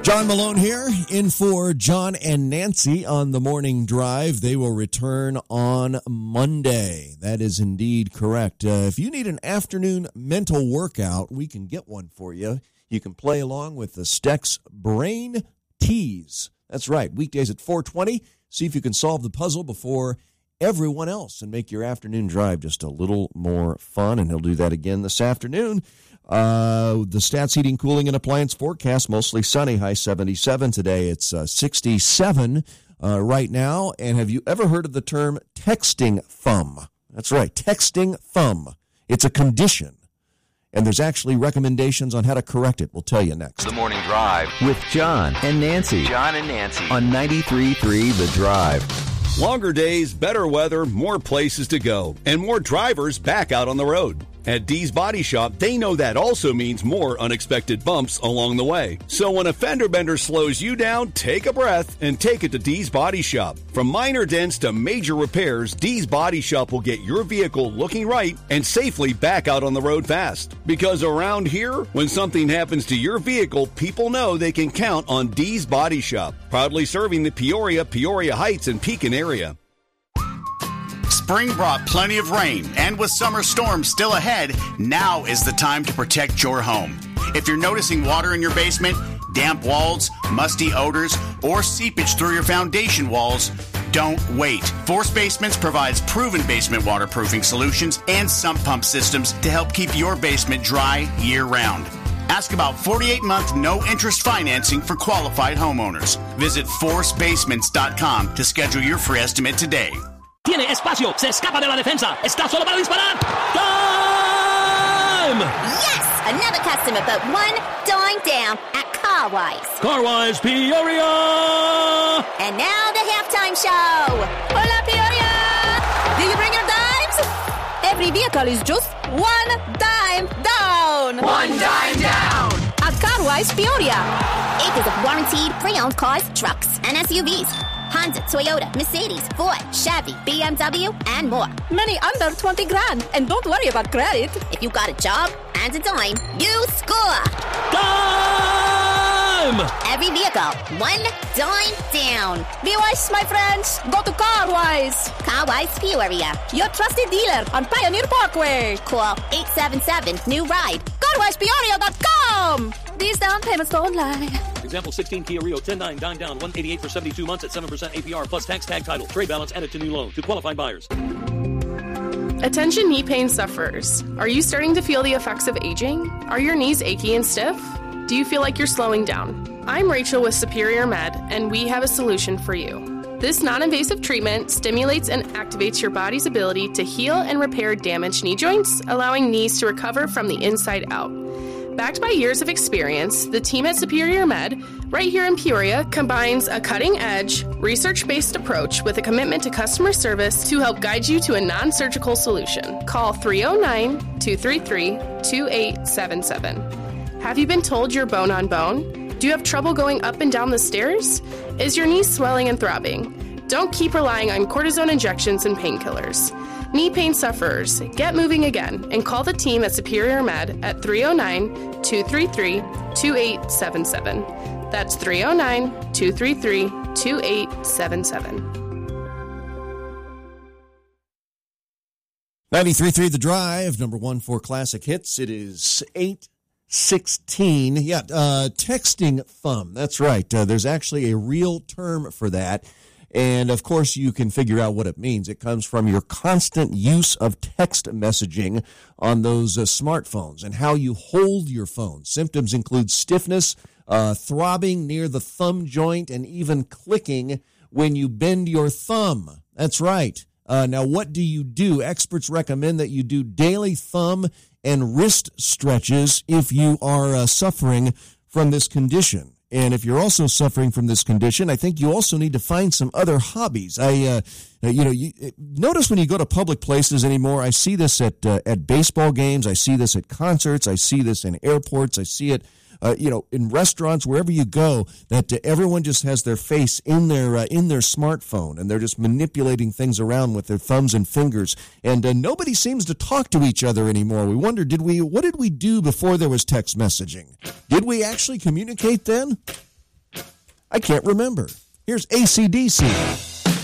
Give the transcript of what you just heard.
John Malone here, in for John and Nancy on the morning drive. They will return on Monday. That is indeed correct. If you need an afternoon mental workout, we can get one for you. You can play along with the Stex Brain Tease. That's right, weekdays at 4:20. See if you can solve the puzzle before everyone else and make your afternoon drive just a little more fun. And he'll do that again this afternoon. The Stats Heating, Cooling, and Appliance forecast, mostly sunny, high 77 today. It's 67 right now. And have you ever heard of the term texting thumb? That's right, texting thumb. It's a condition. And there's actually recommendations on how to correct it. We'll tell you next. The Morning Drive with John and Nancy. John and Nancy. On 93.3 The Drive. Longer days, better weather, more places to go, and more drivers back out on the road. At Dee's Body Shop, they know that also means more unexpected bumps along the way. So when a fender bender slows you down, take a breath and take it to Dee's Body Shop. From minor dents to major repairs, Dee's Body Shop will get your vehicle looking right and safely back out on the road fast. Because around here, when something happens to your vehicle, people know they can count on Dee's Body Shop. Proudly serving the Peoria, Peoria Heights, and Pekin area. Spring brought plenty of rain, and with summer storms still ahead, now is the time to protect your home. If you're noticing water in your basement, damp walls, musty odors, or seepage through your foundation walls, don't wait. Force Basements provides proven basement waterproofing solutions and sump pump systems to help keep your basement dry year-round. Ask about 48-month no-interest financing for qualified homeowners. Visit forcebasements.com to schedule your free estimate today. Tiene espacio, se escapa de la defensa, está solo para disparar. Time! Yes! Another customer but one dime down at Carwise. Carwise Peoria! And now the halftime show. Hola, Peoria! Do you bring your dimes? Every vehicle is just one dime down. One dime down! At Carwise Peoria. Acres of warranted pre-owned cars, trucks, and SUVs. Honda, Toyota, Mercedes, Ford, Chevy, BMW, and more. Many under 20 grand. And don't worry about credit. If you got a job and a dime, you score. Dime! Every vehicle, one dime down. Be wise, my friends. Go to Carwise. Carwise Peoria. Your trusted dealer on Pioneer Parkway. Call 877-NEW-RIDE. CarwisePeoria.com. These down payments don't lie. Example 16 Kia Rio 10.9 dime down 188 for 72 months at 7% APR plus tax tag title. Trade balance added to new loan to qualified buyers. Attention knee pain sufferers. Are you starting to feel the effects of aging? Are your knees achy and stiff? Do you feel like you're slowing down? I'm Rachel with Superior Med, and we have a solution for you. This non-invasive treatment stimulates and activates your body's ability to heal and repair damaged knee joints, allowing knees to recover from the inside out. Backed by years of experience, the team at Superior Med, right here in Peoria, combines a cutting-edge, research-based approach with a commitment to customer service to help guide you to a non-surgical solution. Call 309-233-2877. Have you been told you're bone on bone? Do you have trouble going up and down the stairs? Is your knee swelling and throbbing? Don't keep relying on cortisone injections and painkillers. Knee pain sufferers, get moving again and call the team at Superior Med at 309-233-2877. That's 309-233-2877. 93.3 The Drive, number one for classic hits. It is 8:16. Yeah, texting thumb. That's right. There's actually a real term for that. And, of course, you can figure out what it means. It comes from your constant use of text messaging on those smartphones and how you hold your phone. Symptoms include stiffness, throbbing near the thumb joint, and even clicking when you bend your thumb. That's right. Now, what do you do? Experts recommend that you do daily thumb and wrist stretches if you are suffering from this condition. And if you're also suffering from this condition, I think you also need to find some other hobbies. Notice when you go to public places anymore, I see this at baseball games, I see this at concerts, I see this in airports, I see it, in restaurants, wherever you go, that everyone just has their face in their smartphone, and they're just manipulating things around with their thumbs and fingers, and nobody seems to talk to each other anymore. We wonder, what did we do before there was text messaging? Did we actually communicate then? I can't remember. Here's AC/DC.